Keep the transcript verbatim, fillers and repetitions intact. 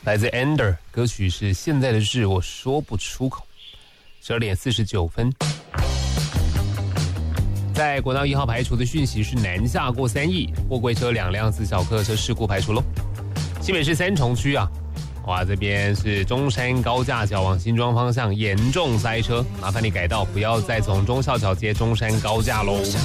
来自 Ender， 歌曲是现在的事我说不出口。十二点四十九分，在国道一号排除的讯息是南下过三义，货柜车两辆自小客车事故排除喽。新北市三重区啊，哇，这边是中山高架桥往新庄方向严重塞车，麻烦你改道，不要再从忠孝桥接中山高架喽。